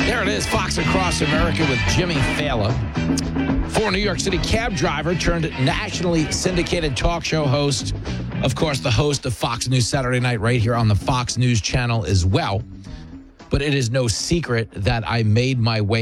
There it is, Fox Across America with Jimmy Fallon. Former New York City cab driver turned nationally syndicated talk show host. Of course, the host of Fox News Saturday Night right here on the Fox News channel as well. But it is no secret that I made my way